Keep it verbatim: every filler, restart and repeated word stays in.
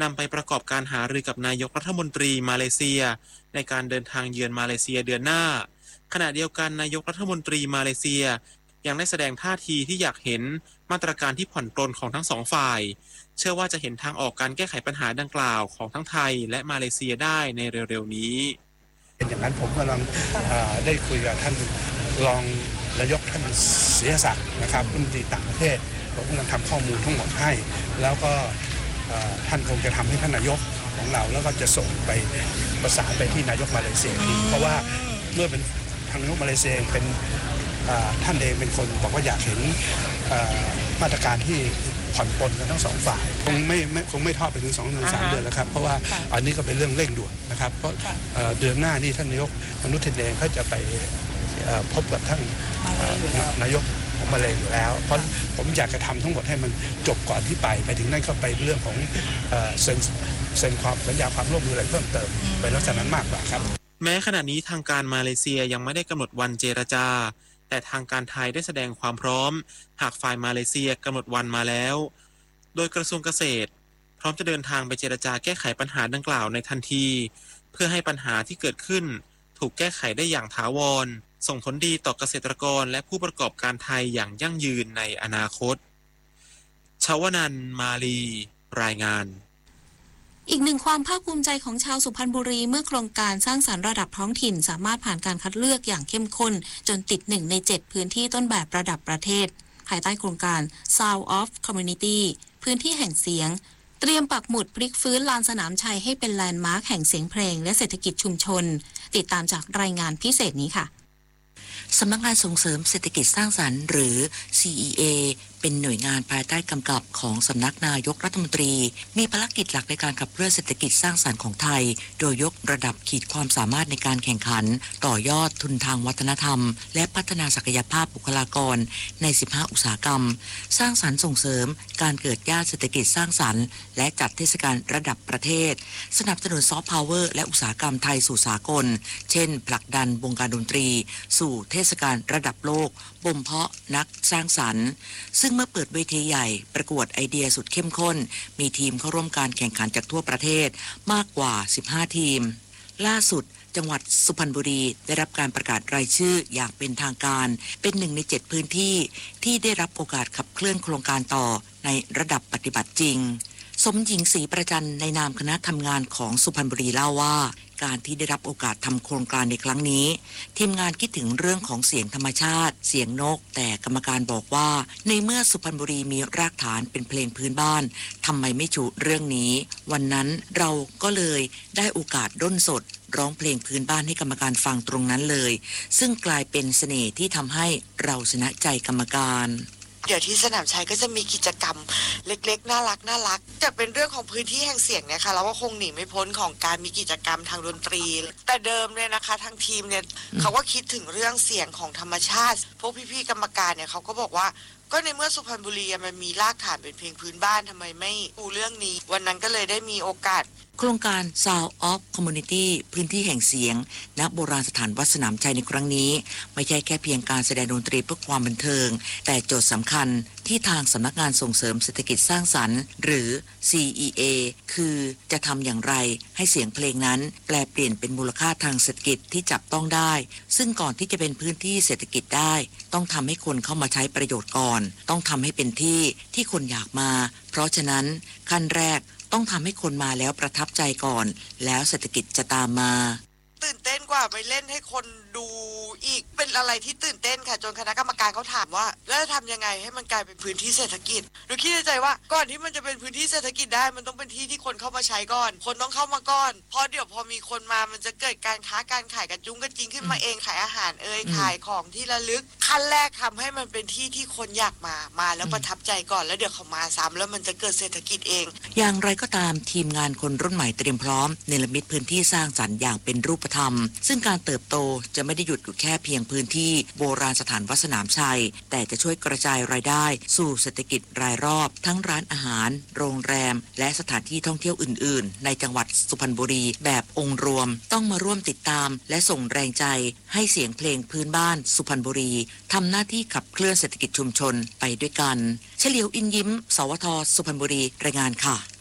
นำไปประกอบการหารือกับนายกรัฐมนตรีมาเลเซียในการเดินทางเยือนมาเลเซียเดือนหน้าขณะเดียวกันนายกรัฐมนตรีมาเลเซียยังได้แสดงท่าทีที่อยากเห็นมาตรการที่ผ่อนปรนของทั้งสองฝ่ายเชื่อว่าจะเห็นทางออกการแก้ไขปัญหาดังกล่าวของทั้งไทยและมาเลเซียได้ในเร็วๆนี้เป็นอย่างนั้นผมกำลังได้คุยกับท่านรองนายกท่านเสียศักดิ์นะครับรัฐมนตรีต่างประเทศผมกำลังทำข้อมูลทั้งหมดให้แล้วก็ท่านคงจะทำให้ท่านนายกของเราแล้วก็จะส่งไปประสานไปที่นายกมาเลเซียทีเพราะว่าเมื่อเป็นทางนายกมาเลเซียเป็นท่านเองเป็นคนบอกว่าอยากเห็นมาตรการที่ผ่อนปลนกันทั้งสองฝ่ายคงไม่คงไม่ทอดไปถึงสองถึงสามเดือนแล้วครับเพราะว่าอันนี้ก็เป็นเรื่องเร่งด่วนนะครับเพราะเดือนหน้านี่ท่านนายกอนุทินเองเขาจะไปพบกับท่านนายกของมาเลอยู่แล้วเพราะผมอยากจะทำทั้งหมดให้มันจบก่อนที่ไปไปถึงนั่นก็ไปเรื่องของเซ็นเซ็นความสัญญาความร่วมมืออะไรเพิ่มเติมไปลักษณะนั้นมากกว่าครับแม้ขณะนี้ทางการมาเลเซียยังไม่ได้กำหนดวันเจรจาแต่ทางการไทยได้แสดงความพร้อมหากฝ่ายมาเลเซียกำหนดวันมาแล้วโดยกระทรวงเกษตรพร้อมจะเดินทางไปเจรจาแก้ไขปัญหาดังกล่าวในทันทีเพื่อให้ปัญหาที่เกิดขึ้นถูกแก้ไขได้อย่างถาวรส่งผลดีต่อเกษตรกรและผู้ประกอบการไทยอย่างยั่งยืนในอนาคตชวนันท์ มาลีรายงานอีกหนึ่งความภาคภูมิใจของชาวสุพรรณบุรีเมื่อโครงการสร้างสรรค์ระดับท้องถิ่นสามารถผ่านการคัดเลือกอย่างเข้มข้นจนติดหนึ่งในเจ็ดพื้นที่ต้นแบบระดับประเทศภายใต้โครงการ Sound of Community พื้นที่แห่งเสียงเตรียมปักหมุดพลิกฟื้นลานสนามชัยให้เป็นแลนด์มาร์คแห่งเสียงเพลงและเศรษฐกิจชุมชนติดตามจากรายงานพิเศษนี้ค่ะสำนักงานส่งเสริมเศรษฐกิจสร้างสรรค์หรือ ซี อี เอ เป็นหน่วยงานภายใต้กำกับของสำนักนายกรัฐมนตรีมีภารกิจหลักในการขับเคลื่อนเศรษฐกิจสร้างสรรค์ของไทยโดยยกระดับขีดความสามารถในการแข่งขันต่อยอดทุนทางวัฒนธรรมและพัฒนาศักยภาพบุคลากรในสิบห้าอุตสาหกรรมสร้างสรรค์ส่งเสริมการเกิดย่านเศรษฐกิจสร้างสรรค์และจัดเทศกาลระดับประเทศสนับสนุนซอฟต์พาวเวอร์และอุตสาหกรรมไทยสู่สากลเช่นผลักดันวงการดนตรีสู่เทศกาลระดับโลกบ่มเพาะนักสร้างสรรค์ซึ่งเมื่อเปิดเวทีใหญ่ประกวดไอเดียสุดเข้มข้นมีทีมเข้าร่วมการแข่งขันจากทั่วประเทศมากกว่าสิบห้าทีมล่าสุดจังหวัดสุพรรณบุรีได้รับการประกาศรายชื่ออย่างเป็นทางการเป็นหนึ่งในเจ็ดพื้นที่ที่ได้รับโอกาสขับเคลื่อนโครงการต่อในระดับปฏิบัติจริงสมหญิงศรีประจันในนามคณะทำงานของสุพรรณบุรีเล่าว่าการที่ได้รับโอกาสทำโครงการในครั้งนี้ทีมงานคิดถึงเรื่องของเสียงธรรมชาติเสียงนกแต่กรรมการบอกว่าในเมื่อสุพรรณบุรีมีรากฐานเป็นเพลงพื้นบ้านทำไมไม่ชูเรื่องนี้วันนั้นเราก็เลยได้โอกาสด้นสดร้องเพลงพื้นบ้านให้กรรมการฟังตรงนั้นเลยซึ่งกลายเป็นเสน่ห์ที่ทำให้เราชนะใจกรรมการเดี๋ยวที่สนามชัยก็จะมีกิจกรรมเล็กๆน่ารักน่ารักจะเป็นเรื่องของพื้นที่แห่งเสียงเนี่ยค่ะเราก็คงหนีไม่พ้นของการมีกิจกรรมทางดนตรีแต่เดิมเนี่ยนะคะทางทีมเนี่ยเขาก็คิดถึงเรื่องเสียงของธรรมชาติพวกพี่ๆกรรมการเนี่ยเขาก็บอกว่าก็ในเมื่อสุพรรณบุรีมันมีรากฐานเป็นเพลงพื้นบ้านทำไมไม่ดูเรื่องนี้วันนั้นก็เลยได้มีโอกาสโครงการ Sound of Community พื้นที่แห่งเสียงณโบราณสถานวัดสนามชัยในครั้งนี้ไม่ใช่แค่เพียงการแสดงดนตรีเพื่อความบันเทิงแต่โจทย์สำคัญที่ทางสำนักงานส่งเสริมเศรษฐกิจสร้างสรรค์หรือ ซี อี เอ คือจะทำอย่างไรให้เสียงเพลงนั้นแปลเปลี่ยนเป็นมูลค่าทางเศรษฐกิจที่จับต้องได้ซึ่งก่อนที่จะเป็นพื้นที่เศรษฐกิจได้ต้องทำให้คนเข้ามาใช้ประโยชน์ก่อนต้องทำให้เป็นที่ที่คนอยากมาเพราะฉะนั้นขั้นแรกต้องทำให้คนมาแล้วประทับใจก่อนแล้วเศรษฐกิจจะตามมาตื่นเต้นกว่าไปเล่นให้คนดูอีกเป็นอะไรที่ตื่นเต้นค่ะจนคณะกรรมการเขาถามว่าแล้วจะทำยังไงให้มันกลายเป็นพื้นที่เศรษฐกิจหนูคิดในใจว่าก่อนที่มันจะเป็นพื้นที่เศรษฐกิจได้มันต้องเป็นที่ที่คนเข้ามาใช้ก่อนคนต้องเข้ามาก่อนเพราะเดี๋ยวพอมีคนมามันจะเกิดการค้าการขายกระจุ้งกระจิงขึ้นมาเองขายอาหารเอ่ยขายของที่ระลึกขั้นแรกทำให้มันเป็นที่ที่คนอยากมามาแล้วประทับใจก่อนแล้วเดี๋ยวเขามาซ้ำแล้วมันจะเกิดเศรษฐกิจเองอย่างไรก็ตามทีมงานคนรุ่นใหม่เตรียมพร้อมเนรมิตพื้นที่สร้างสรรค์อย่างเป็นรูปธรรมซึ่งการเติบโตจะไม่ได้หยุดอยู่แค่เพียงพื้นที่โบราณสถานวัดสนามชัยแต่จะช่วยกระจายรายได้สู่เศรษฐกิจรายรอบทั้งร้านอาหารโรงแรมและสถานที่ท่องเที่ยวอื่นๆในจังหวัดสุพรรณบุรีแบบองค์รวมต้องมาร่วมติดตามและส่งแรงใจให้เสียงเพลงพื้นบ้านสุพรรณบุรีทำหน้าที่ขับเคลื่อนเศรษฐกิจชุมชนไปด้วยกันเฉลียวอินยิ้มสวทสุพรรณบุรีรายงานค่ะ